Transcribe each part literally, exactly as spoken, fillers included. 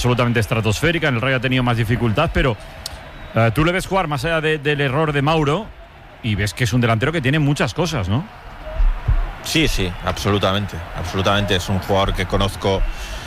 absolutamente estratosférica. En el Rayo ha tenido más dificultad, pero uh, tú le ves jugar más allá de, del error de Mauro y ves que es un delantero que tiene muchas cosas, ¿no? Sí, sí, absolutamente. Absolutamente. Es un jugador que conozco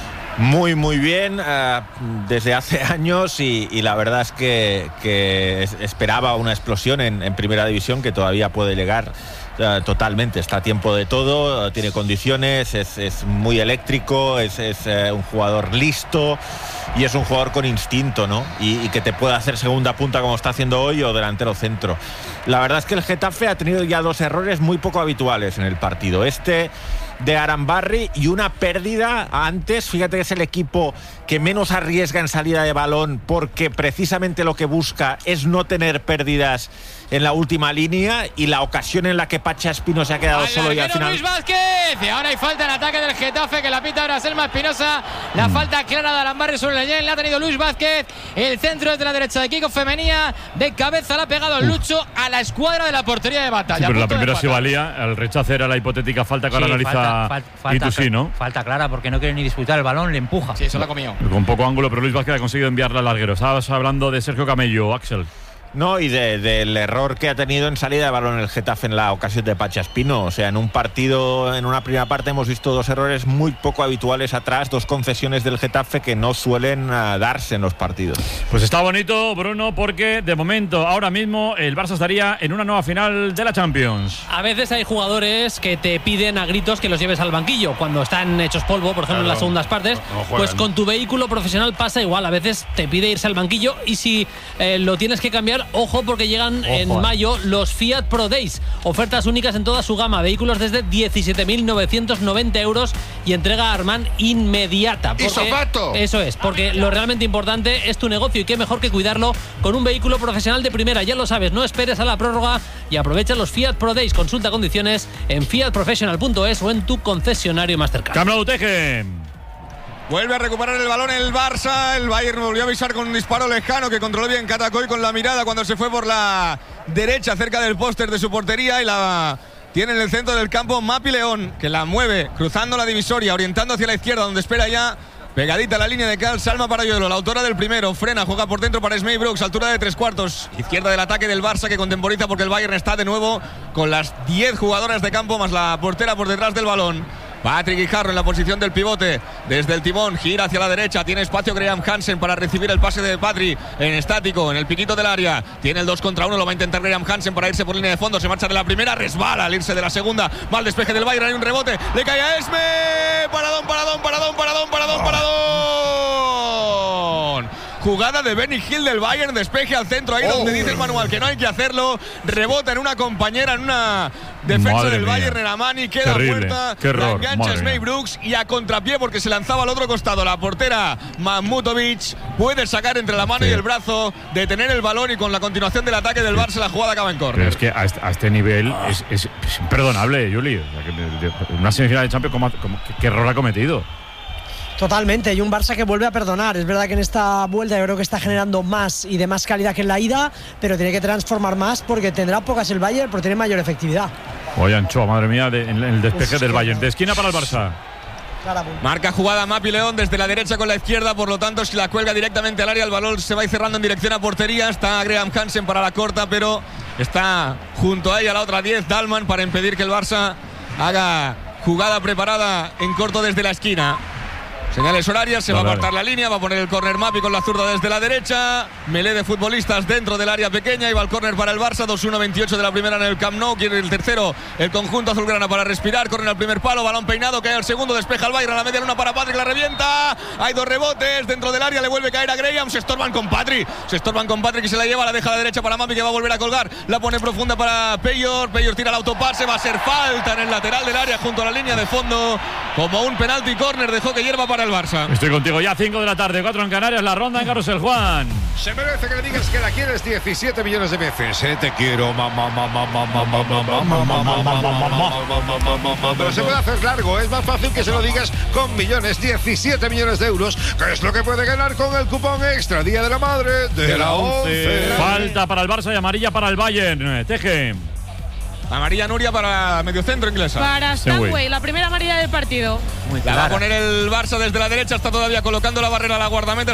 muy, muy bien uh, desde hace años y, y la verdad es que, que esperaba una explosión en, en Primera División que todavía puede llegar. Uh, totalmente, está a tiempo de todo, uh, tiene condiciones, es, es muy eléctrico, es, es uh, un jugador listo y es un jugador con instinto, ¿no? Y, y que te puede hacer segunda punta como está haciendo hoy o delantero centro. La verdad es que el Getafe ha tenido ya dos errores muy poco habituales en el partido. Este de Arambarri y una pérdida antes. Fíjate que es el equipo que menos arriesga en salida de balón porque precisamente lo que busca es no tener pérdidas en la última línea, y la ocasión en la que Pacha Espino se ha quedado al solo y al final Luis Vázquez, y ahora hay falta en ataque del Getafe que la pita ahora Selma Espinosa. La mm. falta clara de Arambarri sobre Leyen, la ha tenido Luis Vázquez. El centro desde la derecha de Kiko Femenía, de cabeza la ha pegado el Lucho a la escuadra de la portería de Batalla. Sí, pero la primera sí valía, el rechazo era la hipotética falta que ahora sí, analiza falta, fal, falta, sí, ¿no? Falta clara porque no quiere ni disputar el balón, le empuja. Sí, eso la ha comido. Con poco ángulo, pero Luis Vázquez ha conseguido enviarla al larguero. Estabas hablando de Sergio Camello, Axel. No, y de, del error que ha tenido en salida de balón el Getafe en la ocasión de Pacha Espino. O sea, en un partido, en una primera parte hemos visto dos errores muy poco habituales atrás, dos concesiones del Getafe que no suelen uh, darse en los partidos. Pues está bonito, Bruno, porque de momento, ahora mismo, el Barça estaría en una nueva final de la Champions. A veces hay jugadores que te piden a gritos que los lleves al banquillo cuando están hechos polvo, por ejemplo, claro, en las segundas partes. No, no pues con tu vehículo profesional pasa igual. A veces te pide irse al banquillo y si eh, lo tienes que cambiar, ojo, porque llegan ojo, en mayo los Fiat Pro Days, ofertas únicas en toda su gama, vehículos desde diecisiete mil novecientos noventa euros y entrega Arman inmediata. Porque, eso es, porque lo realmente importante es tu negocio y qué mejor que cuidarlo con un vehículo profesional de primera. Ya lo sabes, no esperes a la prórroga y aprovecha los Fiat Pro Days. Consulta condiciones en fiat professional punto es o en tu concesionario más cercano. Camilo Teje. Vuelve a recuperar el balón el Barça. El Bayern volvió a avisar con un disparo lejano que controló bien Catacoy con la mirada cuando se fue por la derecha cerca del póster de su portería, y la tiene en el centro del campo Mapi León, que la mueve cruzando la divisoria, orientando hacia la izquierda donde espera ya pegadita a la línea de cal Salma Parayuelo, la autora del primero. Frena, juega por dentro para Smey Brooks, altura de tres cuartos, izquierda del ataque del Barça, que contemporiza porque el Bayern está de nuevo con las diez jugadoras de campo más la portera por detrás del balón. Patrick Guijarro en la posición del pivote desde el timón, gira hacia la derecha, tiene espacio Graham Hansen para recibir el pase de Patrick en estático, en el piquito del área, tiene el dos contra uno, lo va a intentar Graham Hansen para irse por línea de fondo, se marcha de la primera, resbala al irse de la segunda, mal despeje del Bayern, hay un rebote, le cae a Esme, paradón, paradón, paradón, paradón, paradón, paradón. Jugada de Benny Hill del Bayern, despeje al centro, ahí oh. donde dice el manual que no hay que hacerlo, rebota en una compañera, en una defensa madre del mía. Bayern, en Amani, queda terrible, muerta, qué error, la engancha Smey Brooks y a contrapié porque se lanzaba al otro costado, la portera Mahmutovic puede sacar entre la mano sí. y el brazo, detener el balón, y con la continuación del ataque del Barça la jugada acaba en córner. Pero es que a este, a este nivel ah. es, es, es imperdonable, Juli, o sea, que de, de, una semifinal de Champions, ¿cómo, cómo, qué, qué error ha cometido? Totalmente, y un Barça que vuelve a perdonar. Es verdad que en esta vuelta yo creo que está generando más y de más calidad que en la ida, pero tiene que transformar más porque tendrá pocas el Bayern, pero tiene mayor efectividad. Oye, Anchoa, madre mía, de, en el despeje del Bayern. De esquina para el Barça. Marca jugada Mapi León desde la derecha con la izquierda, por lo tanto si la cuelga directamente al área, el balón se va a ir cerrando en dirección a portería. Está Graham Hansen para la corta, pero está junto a ella la otra diez, Dalman, para impedir que el Barça haga jugada preparada en corto desde la esquina. Señales horarias, se va a apartar la línea, va a poner el córner Mapi con la zurda desde la derecha, melé de futbolistas dentro del área pequeña, y va el córner para el Barça, dos uno veintiocho de la primera en el Camp Nou, quiere el tercero el conjunto azulgrana para respirar, córner al primer palo, balón peinado, cae al segundo, despeja el Bayern a la media luna para Patrick, la revienta, hay dos rebotes dentro del área, le vuelve a caer a Graham, se estorban con Patrick, se estorban con Patrick y se la lleva, la deja a la derecha para Mapi, que va a volver a colgar, la pone profunda para Peyor, Peyor tira el autopase, va a ser falta en el lateral del área junto a la línea de fondo, como un penalti córner de Joque Hierba para el Barça. Estoy contigo ya, cinco de la tarde, cuatro en Canarias, la ronda en Carrusel. Juan. Se merece que le digas que la quieres diecisiete millones de veces. Eh, te quiero, mamá, mamá, mamá, mamá, mamá. Pero se puede hacer largo, es más fácil que se lo digas con millones, diecisiete millones de euros, que es lo que puede ganar con el cupón extra Día de la Madre de la once. Falta para el Barça y amarilla para el Bayern. Teje. Amarilla Nuria para mediocentro inglesa. Para Stanway, la primera amarilla del partido. La va a poner el Barça desde la derecha, está todavía colocando la barrera a la guardameta.